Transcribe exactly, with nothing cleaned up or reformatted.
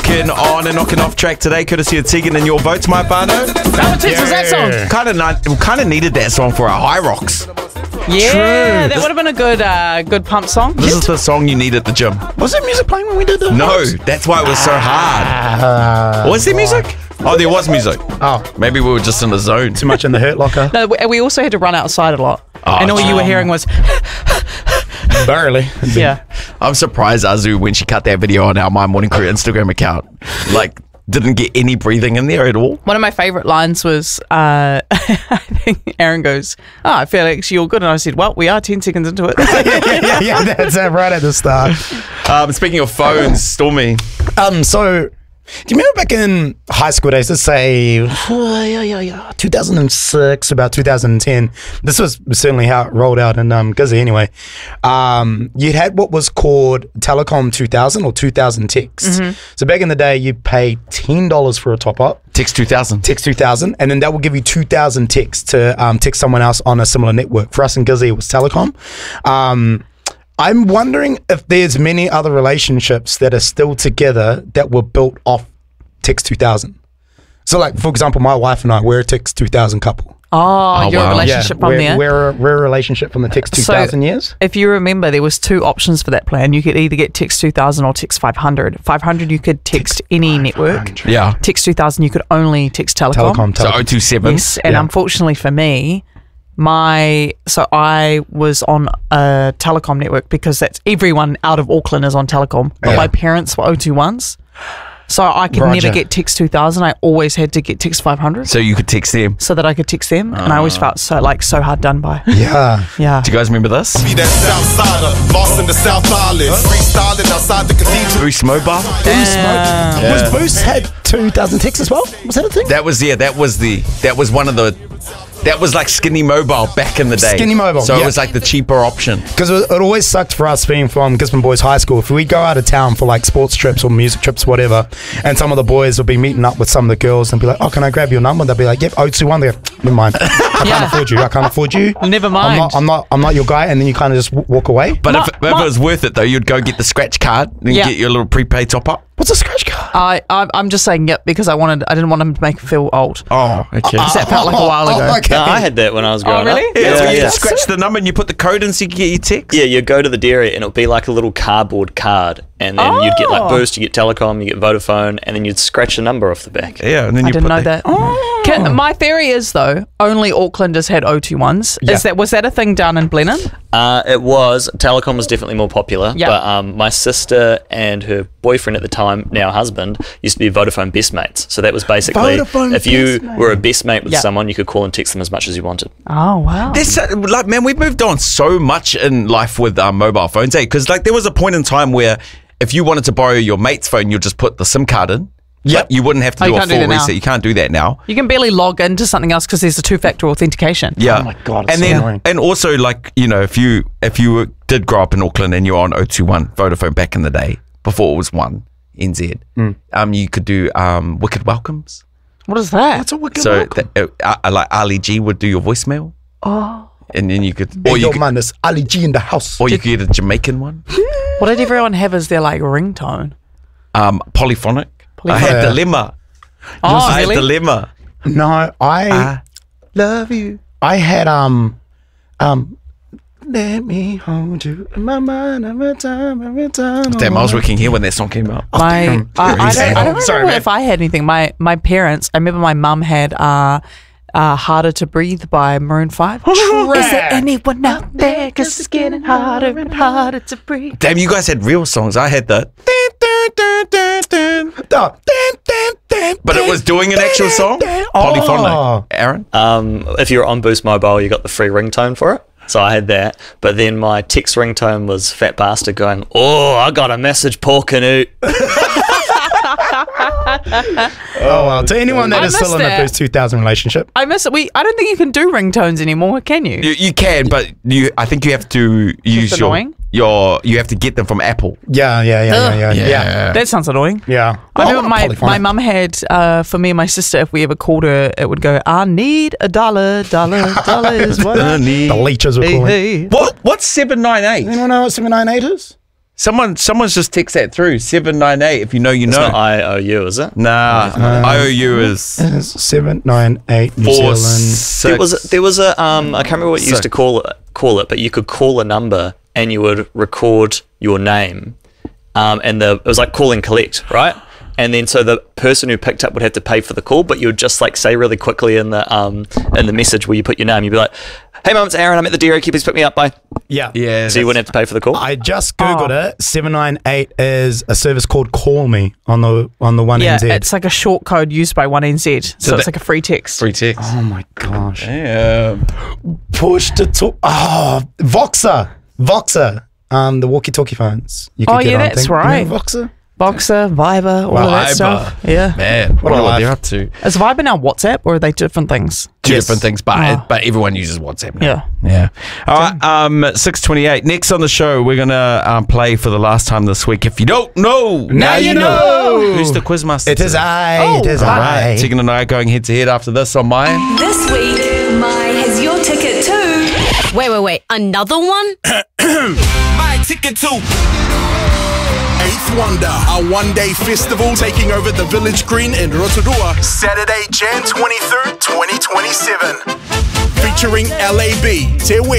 Working on a knocking off track today, courtesy of Tegan and Your Votes, my Bano. How much yeah. was that song? Kind of not, kind of needed that song for our High Rocks. Yeah, True. that would have been a good uh, good pump song. This is the song you need at the gym. Was there music playing when we did that? No, that's why it was so hard. Uh, was there music? Oh, there was music. Oh. Maybe we were just in the zone. Too much in the Hurt Locker. No, we also had to run outside a lot. Oh, and all um, you were hearing was... Barely. Yeah. I'm surprised Azu, when she cut that video on our My Morning Crew Instagram account, like, didn't get any breathing in there at all. One of my favourite lines was, uh, I think Aaron goes, oh, I feel like you're good. And I said, well, we are ten seconds into it. yeah, yeah, yeah, that's uh, right at the start. Um, speaking of phones, Stormy. Um, so... Do you remember back in high school days, let's say oh, yeah, yeah, yeah, two thousand six, about two thousand ten, this was certainly how it rolled out in um, Gizzy anyway, um, you had what was called Telecom two thousand or two thousand texts. Mm-hmm. So back in the day, you paid ten dollars for a top-up. Text two thousand. Text two thousand, and then that will give you two thousand texts to um, text someone else on a similar network. For us in Gizzy, it was Telecom. Um, I'm wondering if there's many other relationships that are still together that were built off Text two thousand. So, like, for example, my wife and I, we're a Text two thousand couple. Oh, oh your wow. relationship yeah, from we're, there? We're, we're a relationship from the Text two thousand so years. If you remember, there was two options for that plan. You could either get Text two thousand or Text five hundred. five hundred, you could text, text any network. Yeah. Text two thousand, you could only text Telecom. Telecom, Telecom. So oh two seven. Yes, and yeah. unfortunately for me, my so I was on a Telecom network because that's everyone out of Auckland is on Telecom, but yeah. my parents were oh two ones, so I could Roger. never get Text two thousand. I always had to get Text five hundred. So you could text them, so that I could text them, uh. and I always felt so like so hard done by. Yeah, yeah. Do you guys remember this? Be that Southsider, lost in the South Island, freestyling outside the cathedral. Boost Mobile. Boost Mobile. Yeah. Was Boost had two thousand texts as well? Was that a thing? That was yeah. That was the that was one of the. That was like Skinny Mobile back in the day. Skinny Mobile, So yeah. it was like the cheaper option. Because it, it always sucked for us being from Gisborne Boys High School. If we go out of town for like sports trips or music trips, whatever, and some of the boys would be meeting up with some of the girls and be like, oh, can I grab your number? And they'll be like, yep, oh two one. They go, never mind. I yeah. can't afford you. I can't afford you. Never mind. I'm not, I'm not, I'm not your guy. And then you kind of just w- walk away. But my, if, if my, it was worth it, though, you'd go get the scratch card and yeah. get your little prepaid top-up. What's a scratch card? I, I I'm just saying yep because I wanted I didn't want him to make him feel old. Oh, okay. Because that felt like a while ago. Oh, okay. No, I had that when I was growing oh, really? up. Yeah, Yeah, so you yeah. just scratch the number and you put the code in so you can get your text? Yeah, you go to the dairy and it'll be like a little cardboard card, and then oh. you'd get like Boost, you get Telecom, you get Vodafone, and then you'd scratch the number off the back. Yeah, and then I you didn't put know the, that. Oh. Can, my theory is though, only Aucklanders had oh two ones. Yeah. Is that was that a thing down in Blenheim? Uh, it was. Telecom was definitely more popular, Yep. but um, my sister and her boyfriend at the time, now husband, used to be Vodafone best mates. So that was basically, Vodafone if you best were a best mate with Yep. someone, you could call and text them as much as you wanted. Oh wow. There's so, like, man, we've moved on so much in life with um, mobile phones, eh? Because like there was a point in time where if you wanted to borrow your mate's phone, you'd just put the SIM card in. Yep. But you wouldn't have to Oh, do you a can't do full that now. reset. You can't do that now. You can barely log into something else because there's a two-factor authentication. Yeah. Oh my God, it's and so then annoying. and also like you know if you if you were, did grow up in Auckland and you're on oh two one Vodafone back in the day before it was one N Z, Mm. um you could do um wicked welcomes. What is that? What's a wicked So welcome? that, uh, uh, like Ali G would do your voicemail. Oh. And then you could Hey, or you yo, could, man, it's Ali G in the house. or you could get a Jamaican one. What did everyone have as their like ringtone? Um, polyphonic. Polyphonic. I had Yeah. Dilemma. Oh, I really? had Dilemma. No, I I love you. I had um um let me hold you in my mind every time, every time. Damn, I was working here when that song came out. My, damn. I, I don't, I don't remember Sorry, man. if I had anything. My my parents, I remember my mum had uh, uh, Harder to Breathe by Maroon five. Is there anyone out there? Because it's getting harder and harder to breathe. Damn, you guys had real songs. I had the. But it was doing an actual song. Polyphonic. Oh. Aaron? Um, if you were on Boost Mobile, you got the free ringtone for it. So I had that. But then my text ringtone was Fat Bastard going, oh, I got a message, Paul Canute. Oh well, to anyone that I is still in missed the that. Boost two thousand relationship. I miss it. We. I don't think you can do ringtones anymore, can you? You, you can, but you. I think you have to use your, annoying? your. You have to get them from Apple. Yeah, yeah, yeah, yeah, yeah, Yeah. yeah. That sounds annoying. Yeah. I Oh, remember my, polyphonic. my mum had, uh, for me and my sister, if we ever called her, it would go, I need a dollar, dollar, dollar is what I need. The leeches were Hey, calling. hey. What? What's seven nine eight? Anyone know what seven nine eight is? Someone, someone's just text that through seven nine eight. If you know, you It's know. not I O U, is it? Nah, I O U is Seven, nine, eight, New four, Zealand. six. There was there was a um I can't remember what you used to Six. call it call it, but you could call a number and you would record your name, um and the it was like call and collect, right? And then so the person who picked up would have to pay for the call, but you would just like say really quickly in the um in the message where you put your name, you'd be like, "Hey mum, it's Aaron. I'm at the dairy. Can you please pick me up?" Bye. Yeah. Yeah. So you wouldn't have to pay for the call. I just googled Oh. it. Seven nine eight is a service called Call Me on the on the one Yeah, N Z. it's like a short code used by one N Z. So, So it's that- like a free text. free text. oh my gosh. Yeah. Push to talk. Oh, Voxer. Voxer. Um, the walkie-talkie phones. You Oh, get yeah, on that's thing. You know right. Voxer. Boxer, Viber, all of that Viber. stuff. Yeah. Man, what a are life. they up to? Is Viber now WhatsApp or are they different things? Two Yes. different things, but Oh. but everyone uses WhatsApp now. Yeah. Yeah. All right. Um, six twenty-eight. Next on the show, we're gonna um, play for the last time this week. If you don't know, Now you know. Who's the quizmaster? It is today? I. Oh, it is All I. right. Tegan and I are going head to head after this on mine. This week, Mai has your ticket to Wait, wait, wait. Another one? My ticket to Eighth Wonder, our one-day festival taking over the Village Green in Rotorua, Saturday, January twenty-third, twenty twenty-seven. Featuring L A B, Te Wete,